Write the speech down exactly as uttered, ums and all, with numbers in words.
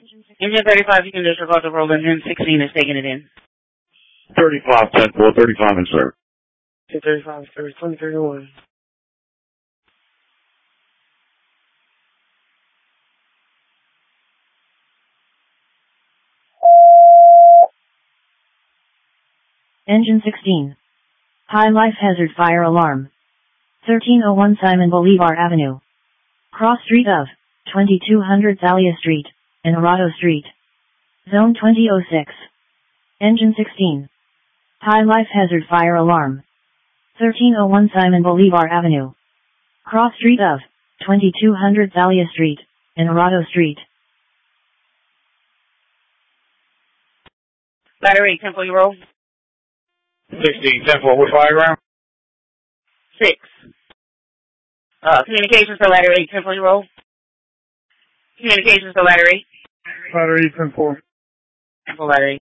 Engine thirty-five, you can disregard the roll. Engine sixteen is taking it in. thirty-five, ten four, thirty-five in sir. thirty-five, thirty, twenty, thirty-one. Engine sixteen. High life hazard fire alarm. thirteen oh one Simon Bolivar Avenue. Cross street of twenty-two hundred Thalia Street, Enorado Street. Zone twenty oh six. Engine sixteen. High life hazard fire alarm. thirteen oh one Simon Bolivar Avenue. Cross street of twenty-two hundred Thalia Street, Enorado Street. Ladder eight, ten four, you roll. sixteen, ten four, with fire ground? Six. Uh, communications for ladder eight, ten four, you roll. Communications for ladder eight. Ladder eight, ten four. ten four, ladder eight.